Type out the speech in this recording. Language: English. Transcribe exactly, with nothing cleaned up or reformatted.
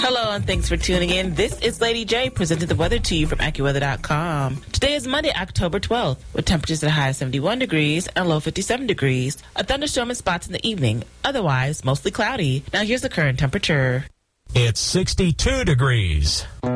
Hello, and thanks for tuning in. This is Lady J, presenting the weather to you from AccuWeather dot com. Today is Monday, October twelfth, with temperatures at a high of seventy-one degrees and a low fifty-seven degrees. A thunderstorm in spots in the evening. Otherwise, mostly cloudy. Now here's the current temperature. It's sixty-two degrees.